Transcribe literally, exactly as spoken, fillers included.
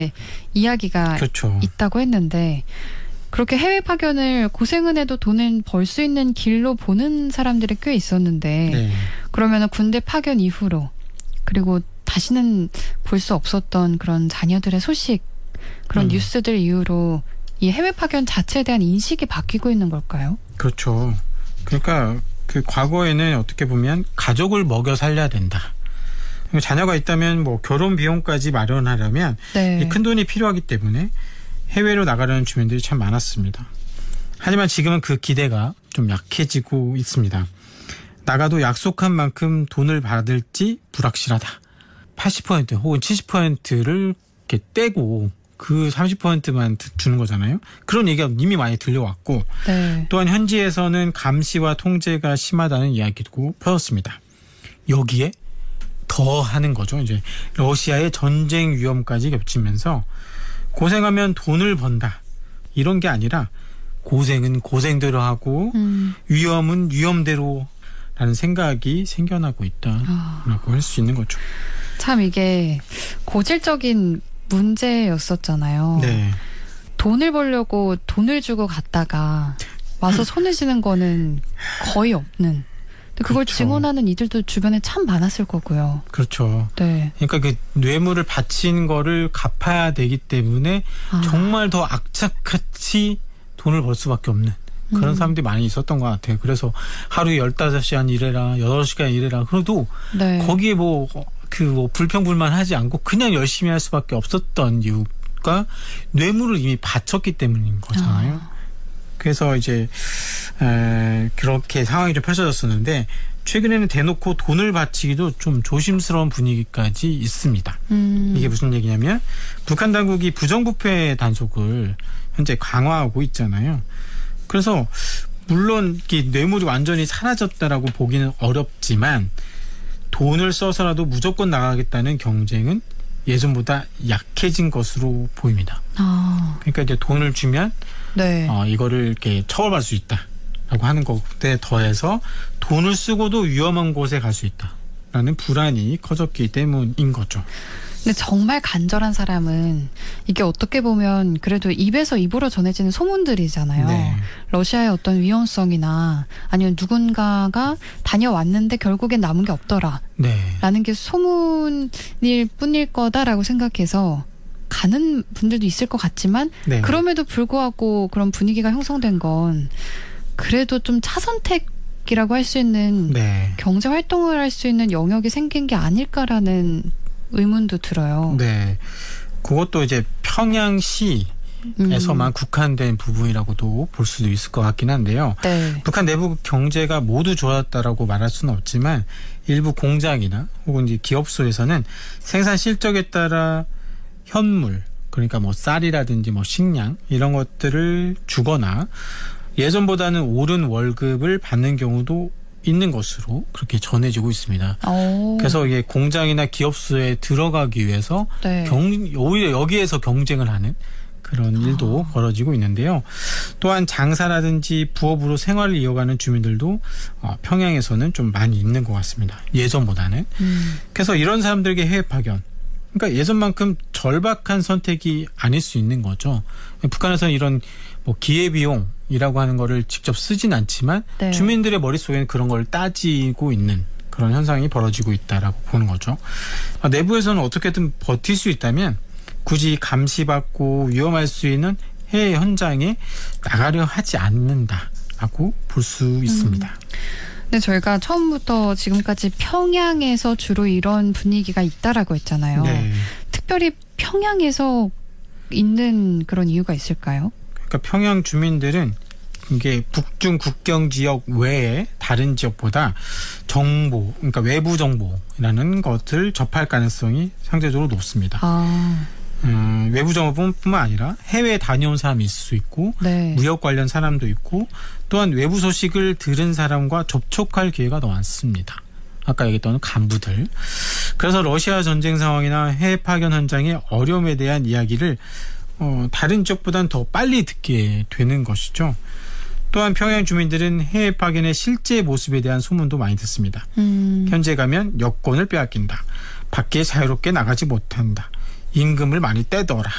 이야기가 그렇죠. 있다고 했는데 그렇게 해외 파견을 고생은 해도 돈은 벌 수 있는 길로 보는 사람들이 꽤 있었는데 네. 그러면 군대 파견 이후로 그리고 다시는 볼 수 없었던 그런 자녀들의 소식 그런 음. 뉴스들 이후로 이 해외 파견 자체에 대한 인식이 바뀌고 있는 걸까요? 그렇죠. 그러니까 그 과거에는 어떻게 보면 가족을 먹여 살려야 된다. 자녀가 있다면 뭐 결혼 비용까지 마련하려면 네. 큰 돈이 필요하기 때문에 해외로 나가려는 주민들이 참 많았습니다. 하지만 지금은 그 기대가 좀 약해지고 있습니다. 나가도 약속한 만큼 돈을 받을지 불확실하다. 팔십 퍼센트 혹은 칠십 퍼센트를 이렇게 떼고 그 삼십 퍼센트만 주는 거잖아요. 그런 얘기가 이미 많이 들려왔고 네. 또한 현지에서는 감시와 통제가 심하다는 이야기도 퍼졌습니다. 여기에 더 하는 거죠. 이제 러시아의 전쟁 위험까지 겹치면서 고생하면 돈을 번다. 이런 게 아니라 고생은 고생대로 하고 음. 위험은 위험대로 라는 생각이 생겨나고 있다라고 아. 할 수 있는 거죠. 참 이게 고질적인 문제였었잖아요. 네. 돈을 벌려고 돈을 주고 갔다가 와서 손을 쥐는 거는 거의 없는. 근데 그걸 그렇죠. 증언하는 이들도 주변에 참 많았을 거고요. 그렇죠. 네. 그러니까 그 뇌물을 바친 거를 갚아야 되기 때문에 아. 정말 더 악착같이 돈을 벌 수밖에 없는 그런 음. 사람들이 많이 있었던 것 같아요. 그래서 하루에 열다섯 시간 일해라, 여덟 시간 일해라. 그래도 네. 거기에 뭐, 그 뭐 불평불만 하지 않고 그냥 열심히 할 수밖에 없었던 이유가 뇌물을 이미 바쳤기 때문인 거잖아요. 아. 그래서 이제, 에, 그렇게 상황이 좀 펼쳐졌었는데 최근에는 대놓고 돈을 바치기도 좀 조심스러운 분위기까지 있습니다. 음. 이게 무슨 얘기냐면 북한 당국이 부정부패 단속을 현재 강화하고 있잖아요. 그래서 물론 이 뇌물이 완전히 사라졌다라고 보기는 어렵지만 돈을 써서라도 무조건 나가겠다는 경쟁은 예전보다 약해진 것으로 보입니다. 아. 그러니까 이제 돈을 주면 네. 어, 이거를 이렇게 처벌받을 수 있다라고 하는 것에 더해서 돈을 쓰고도 위험한 곳에 갈 수 있다라는 불안이 커졌기 때문인 거죠. 근데 정말 간절한 사람은 이게 어떻게 보면 그래도 입에서 입으로 전해지는 소문들이잖아요. 네. 러시아의 어떤 위험성이나 아니면 누군가가 다녀왔는데 결국엔 남은 게 없더라. 네. 라는 게 소문일 뿐일 거다라고 생각해서 가는 분들도 있을 것 같지만 네. 그럼에도 불구하고 그런 분위기가 형성된 건 그래도 좀 차선택이라고 할 수 있는 네. 경제 활동을 할 수 있는 영역이 생긴 게 아닐까라는 의문도 들어요. 네. 그것도 이제 평양시에서만 음. 국한된 부분이라고도 볼 수도 있을 것 같긴 한데요. 네. 북한 내부 경제가 모두 좋았다라고 말할 수는 없지만 일부 공장이나 혹은 이제 기업소에서는 생산 실적에 따라 현물, 그러니까 뭐 쌀이라든지 뭐 식량 이런 것들을 주거나 예전보다는 오른 월급을 받는 경우도 있는 것으로 그렇게 전해지고 있습니다. 오. 그래서 이게 공장이나 기업소에 들어가기 위해서 네. 경, 오히려 여기에서 경쟁을 하는 그런 일도 아. 벌어지고 있는데요. 또한 장사라든지 부업으로 생활을 이어가는 주민들도 어, 평양에서는 좀 많이 있는 것 같습니다. 예전보다는. 음. 그래서 이런 사람들에게 해외 파견. 그러니까 예전만큼 절박한 선택이 아닐 수 있는 거죠. 북한에서는 이런 뭐 기회비용이라고 하는 거를 직접 쓰진 않지만 네. 주민들의 머릿속에는 그런 걸 따지고 있는 그런 현상이 벌어지고 있다라고 보는 거죠. 내부에서는 어떻게든 버틸 수 있다면 굳이 감시받고 위험할 수 있는 해외 현장에 나가려 하지 않는다라고 볼 수 있습니다. 음. 근데 저희가 처음부터 지금까지 평양에서 주로 이런 분위기가 있다라고 했잖아요. 네. 특별히 평양에서 있는 그런 이유가 있을까요? 그러니까 평양 주민들은 이게 북중 국경 지역 외에 다른 지역보다 정보, 그러니까 외부 정보라는 것을 접할 가능성이 상대적으로 높습니다. 아, 음, 외부 정보뿐만 아니라 해외에 다녀온 사람이 있을 수 있고 네. 무역 관련 사람도 있고 또한 외부 소식을 들은 사람과 접촉할 기회가 더 많습니다. 아까 얘기했던 간부들. 그래서 러시아 전쟁 상황이나 해외 파견 현장의 어려움에 대한 이야기를 어, 다른 지역보다는 더 빨리 듣게 되는 것이죠. 또한 평양 주민들은 해외 파견의 실제 모습에 대한 소문도 많이 듣습니다. 음. 현재 가면 여권을 빼앗긴다. 밖에 자유롭게 나가지 못한다. 임금을 많이 떼더라.